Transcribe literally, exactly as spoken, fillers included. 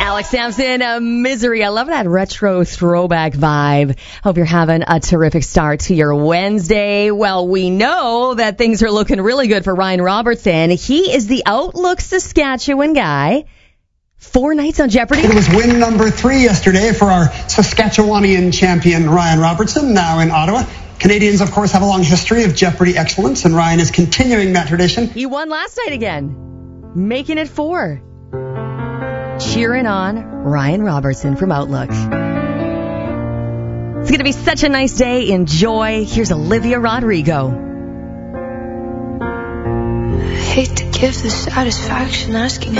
Alex Sampson, uh, Misery. I love that retro throwback vibe. Hope you're having a terrific start to your Wednesday. Well, we know that things are looking really good for Ryan Robertson. He is the Outlook Saskatchewan guy. Four nights on Jeopardy. It was win number three yesterday for our Saskatchewanian champion, Ryan Robertson, now in Ottawa. Canadians, of course, have a long history of Jeopardy excellence, and Ryan is continuing that tradition. He won last night again, making it four. Cheering on Ryan Robertson from Outlook. It's going to be such a nice day. Enjoy. Here's Olivia Rodrigo. I hate to give the satisfaction asking